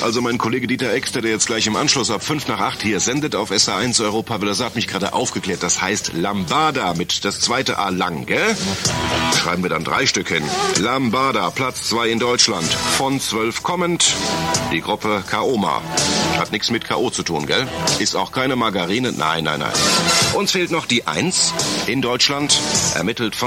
Also mein Kollege Dieter Exter, der jetzt gleich im Anschluss ab 5 nach 8 hier sendet auf SA1 Europa, hat mich gerade aufgeklärt. Das heißt Lambada mit das zweite A lang, gell? Schreiben wir dann 3 Stück hin. Lambada, Platz 2 in Deutschland. Von 12 kommend. Die Gruppe Kaoma. Hat nichts mit K.O. zu tun, gell? Ist auch keine Margarine. Nein. Uns fehlt noch die 1 in Deutschland. Ermittelt von